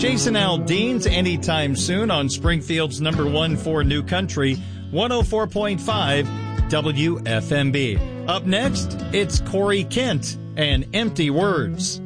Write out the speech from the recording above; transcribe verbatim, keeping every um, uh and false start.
Jason Aldean's Anytime Soon on Springfield's number one for New Country, one oh four point five W F M B. Up next, it's Corey Kent and Empty Words.